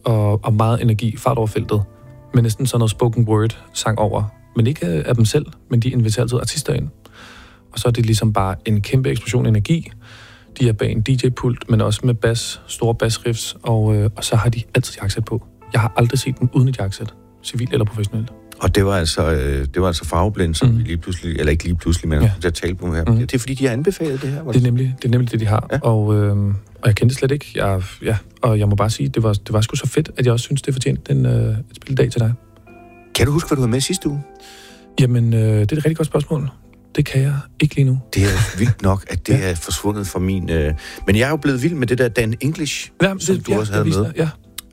og meget energi, fart over feltet, men næsten sådan noget spoken word sang over. Men ikke af dem selv, men de inviterer altid artister ind. Og så er det ligesom bare en kæmpe eksplosion af energi. De er bag en DJ-pult, men også med bass, store bassriffs, og så har de altid jakkesæt på. Jeg har aldrig set dem uden et jakkesæt, civilt eller professionelt. Og det var altså Farveblind, som vi lige pludselig, eller ikke lige pludselig, men jeg talte på her. Det er fordi, de har anbefalet det her? Det er nemlig det, de har. Ja. Og jeg kendte det slet ikke. Og jeg må bare sige, det var sgu så fedt, at jeg også synes, det fortjente et spilledag til dig. Kan du huske, hvad du havde med sidste uge? Jamen, det er et rigtig godt spørgsmål. Det kan jeg ikke lige nu. Det er vildt nok, at det er forsvundet fra min... Men jeg er jo blevet vild med det der Dan English, som du også havde med. Ja.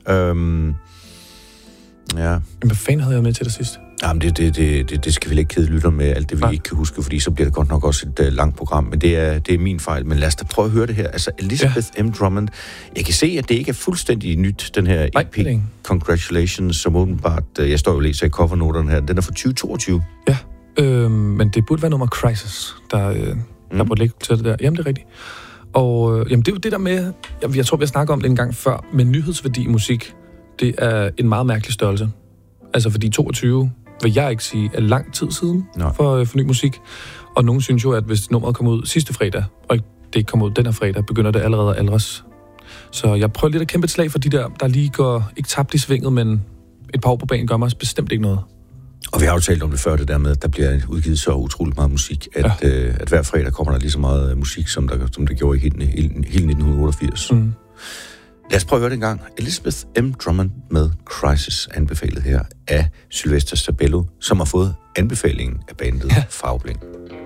Ja. Men hvad fanden havde jeg med til det sidst? Jamen, det skal vi ikke kede lytter med, alt det vi ikke kan huske, fordi så bliver det godt nok også et langt program, men det er min fejl. Men lad os da prøve at høre det her. Altså, Elizabeth M. Drummond. Jeg kan se, at det ikke er fuldstændig nyt, den her EP. Congratulations, som åbenbart... Jeg står jo og læser i covernoterne her. Den er fra 2022. Ja, men det burde være nummer Crisis, der burde ligge til det der. Jamen, det er rigtigt. Og jamen, det er jo det der med... Jeg tror, vi har snakket om det en gang før, men nyhedsværdi i musik, det er en meget mærkelig størrelse. Altså, fordi 22, vil jeg ikke sige, er lang tid siden for ny musik. Og nogen synes jo, at hvis nummeret kommer ud sidste fredag, og det ikke kommer ud den her fredag, begynder det allerede at aldres. Så jeg prøver lidt at kæmpe et slag for de der lige går ikke tabt i svinget, men et par år på banen gør mig bestemt ikke noget. Og vi har jo talt om det før, det der med, at der bliver udgivet så utroligt meget musik, at hver fredag kommer der lige så meget musik, som der gjorde i hele 1988. Lad os prøve at høre det en gang. Elizabeth M. Drummond med Crisis, anbefalet her af Sylvester Stabello, som har fået anbefalingen af bandet Farveblind.